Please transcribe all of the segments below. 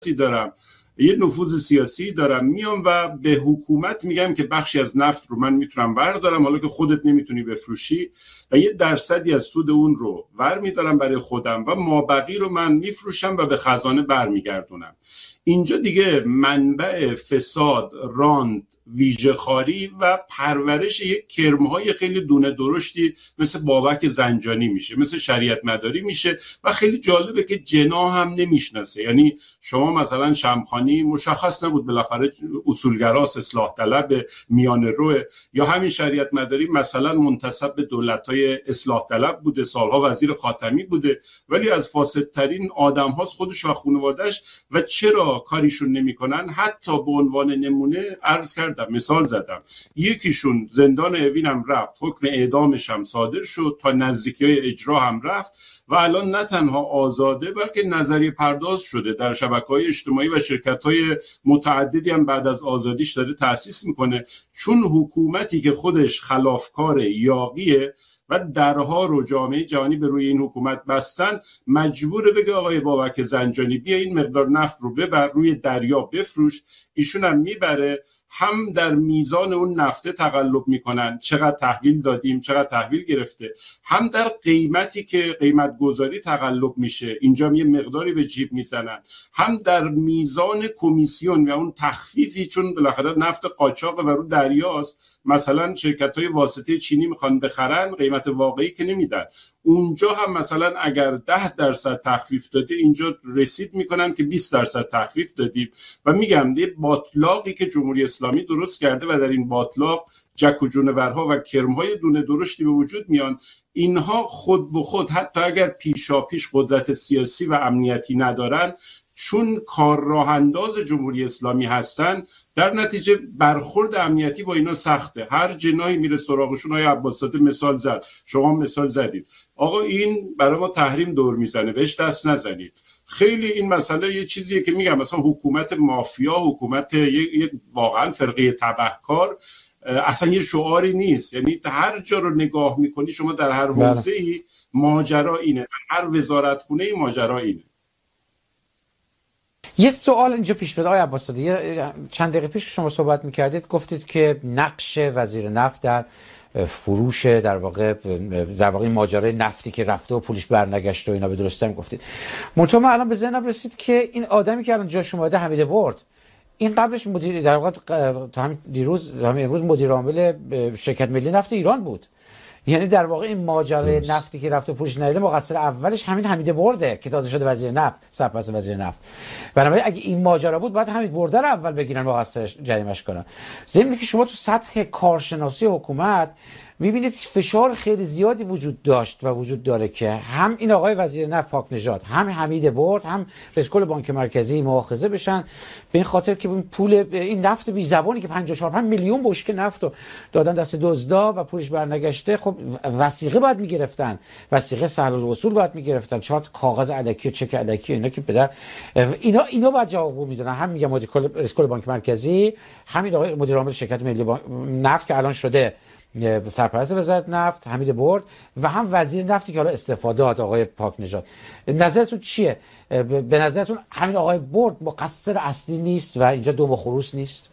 دارم، یه نفوذ سیاسی دارم، میام و به حکومت میگم که بخشی از نفت رو من میتونم بردارم، حالا که خودت نمیتونی بفروشی، و یه درصدی از سود اون رو ور میدارم برای خودم و مابقی رو من میفروشم و به خزانه برمیگردونم. اینجا دیگه منبع فساد، راند، ویژه‌خواری و پرورش یک کرم‌های خیلی دونه درشتی مثل بابک زنجانی میشه، مثل شریعت مداری میشه. و خیلی جالبه که جناح هم نمیشناسه. یعنی شما مثلا شمخانی مشخص نبود، بالاخره اصولگراست، اصلاح طلب، میانه رو، یا همین شریعت مداری مثلا منتسب به دولت‌های اصلاح طلب بوده، سالها وزیر خاتمی بوده، ولی از فاسدترین آدم‌هاست خودش و خانواده‌اش. و چرا کاریشون نمی‌کنن؟ حتی به عنوان نمونه عرض کردم، مثال زدم، یکیشون زندان اوین هم رفت، حکم اعدامش هم صادر شد، تا نزدیکی‌های اجرا هم رفت و الان نه تنها آزاده بلکه نظریه پرداز شده، در شبکه‌های اجتماعی و شرکت‌های متعددی هم بعد از آزادیش داره تأسیس میکنه، چون حکومتی که خودش خلافکار یاغیه و درها رو جامعه جهانی به روی این حکومت بستن، مجبوره بگه آقای بابک زنجانی بیا این مقدار نفت رو ببر روی دریا بفروش. ایشون هم میبره، هم در میزان اون نفته تقلب میکنن، چقدر تحویل دادیم، چقدر تحویل گرفته، هم در قیمتی که قیمت گذاری تقلب میشه، اینجا یه مقداری به جیب میزنن، هم در میزان کمیسیون و اون تخفیفی، چون بالاخره نفت قاچاق و رو دریاست، مثلا شرکت‌های واسطه چینی میخوان بخرن، قیمت واقعی که نمیدن. اونجا هم مثلا اگر 10% تخفیف داده، اینجا رسید میکنن که 20% تخفیف دادیم. و میگم یه باطلاقی که جمهوری اسلامی درست کرده و در این باطلاق جک و جونورها و کرمهای دونه درشتی به وجود میان. اینها خود به خود حتی اگر پیشاپیش قدرت سیاسی و امنیتی ندارن، چون کار راه انداز جمهوری اسلامی هستن، در نتیجه برخورد امنیتی با اینا سخته. هر جناحی میره سراغشون. های عباس‌زاده مثال زد، شما مثال زدید، آقا این برای ما تحریم دور میزنه، بهش دست نزنید. خیلی این مسئله یه چیزیه که میگم مثلا حکومت مافیا، حکومت یک واقعا فرقه تبهکار، اصلا یه شعاری نیست. یعنی هر جا رو نگاه میکنی شما، در هر حوزه‌ای ماجرا اینه، هر وزارتخونه‌ای ماجرا اینه. یه سوال اینجا پیش میاد آقای عباس‌زاده، چند دقیقه پیش که شما صحبت میکردید گفتید که نقش وزیر نفت در فروش در واقع این ماجرای نفتی که رفته و پولش برنگشته و اینا به درستی هم گفتید. منتها من الان به ذهنم رسید که این آدمی که الان جا شما اومده، حمید برد، این قبلش مدیر در واقع امروز مدیر عامل شرکت ملی نفت ایران بود. یعنی در واقع این ماجرای نفتی که رفته پولش نیده، مقصر اولش همین حمید برده که تازه شده وزیر نفت، سرپرست وزیر نفت. بنابراین اگه این ماجرا بود باید حمید برده رو اول بگیرن، مقصرش جریمش کنن. ضمن که شما تو سطح کارشناسی حکومت میبینید فشار خیلی زیادی وجود داشت و وجود داره که هم این آقای وزیر نفت پاکنژاد، هم حمید برد، هم رئیس کل بانک مرکزی مؤاخذه بشن به این خاطر که این پول این نفت بی زبانی که 54 میلیون بشکه نفت رو دادن دست دزدا و پولش برنگشته. خب وثیقه باید میگرفتن، وثیقه سهل الوصول باید میگرفتن، 4 کاغذ الکی و چک الکی، اینا که پدر اینا باید جواب میدادن. هم میگم رئیس کل بانک مرکزی، همین آقای مدیر عامل شرکت ملی نفت که الان شده سرپرست وزارت نفت حمید برد، و هم وزیر نفتی که حالا استعفا داد آقای پاکنژاد. نظرتون چیه؟ به نظرتون همین آقای برد مقصر اصلی نیست و اینجا دم و خروس نیست؟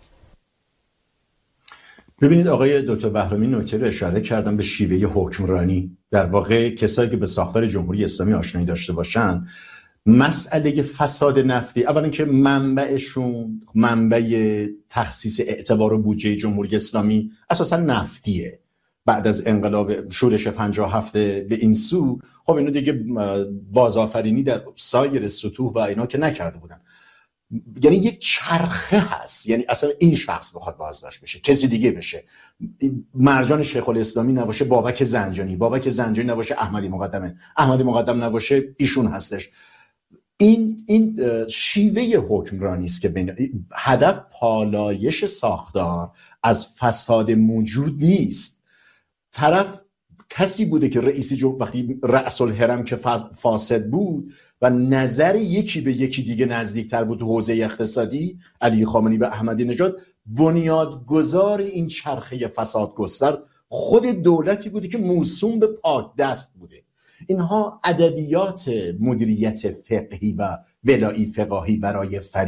ببینید آقای دکتر بهرامی نکته رو اشاره کردن به شیوه حکمرانی. در واقع کسایی که به ساختار جمهوری اسلامی آشنایی داشته باشن، مسئله فساد نفتی اولا که منبعشون منبع تخصیص اعتبار و بودجه جمهوری اسلامی اساسا نفتیه. بعد از انقلاب شورش 57 به این سو، خب اینو دیگه بازآفرینی در سایر سطوح و اینا که نکرده بودن. یعنی یک چرخه هست، یعنی اصلا این شخص بخواد بازداشت بشه کسی دیگه بشه، مرجان شیخ الاسلامی نباشه بابک زنجانی، بابک زنجانی نباشه احمدی مقدم نباشه ایشون هستش. این شیوه حکمرانی است که هدف پالایش ساختار از فساد موجود نیست. طرف کسی بوده که رئیس جمهور وقتی رأس الهرم که فاسد بود و نظر یکی به یکی دیگه نزدیکتر بود تو حوزه اقتصادی، علی خامنه‌ای و احمدی نژاد، بنیادگذار این چرخه فساد گستر خود دولتی بوده که موسوم به پاک دست بوده. اینها ادبیات مدیریت فقهی و ولایی فقاهی برای